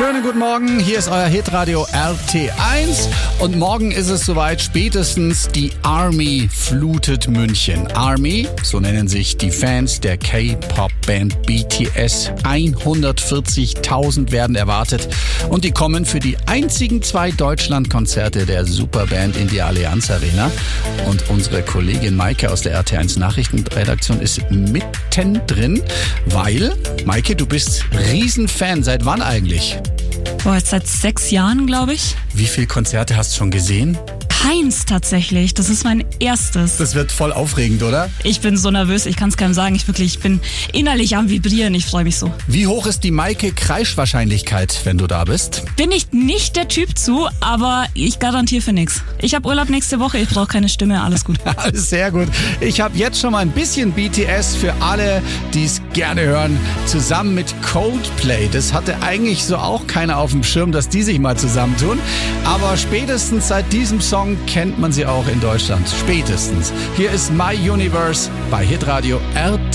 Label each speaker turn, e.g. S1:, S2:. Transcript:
S1: Schönen guten Morgen, hier ist euer Hitradio RT1 und morgen ist es soweit, spätestens die Army flutet München. Army, so nennen sich die Fans der K-Pop-Band BTS. 140.000 werden erwartet und die kommen für die einzigen 2 Deutschlandkonzerte der Superband in die Allianz Arena. Und unsere Kollegin Maike aus der RT1 Nachrichtenredaktion ist mittendrin, weil, Maike, du bist Riesenfan. Seit wann eigentlich?
S2: Boah, jetzt seit 6 Jahren, glaube ich.
S1: Wie viele Konzerte hast du schon gesehen?
S2: Keins tatsächlich. Das ist mein erstes.
S1: Das wird voll aufregend, oder?
S2: Ich bin so nervös, ich kann es keinem sagen. Ich bin innerlich am Vibrieren. Ich freue mich so.
S1: Wie hoch ist die Maike-Kreischwahrscheinlichkeit, wenn du da bist?
S2: Bin ich nicht der Typ zu, aber ich garantiere für nichts. Ich habe Urlaub nächste Woche, ich brauche keine Stimme, alles gut.
S1: Sehr gut. Ich habe jetzt schon mal ein bisschen BTS für alle, die es gerne hören, zusammen mit Coldplay. Das hatte eigentlich so auch keiner auf dem Schirm, dass die sich mal zusammentun. Aber spätestens seit diesem Song kennt man sie auch in Deutschland. Spätestens. Hier ist My Universe bei Hitradio RT.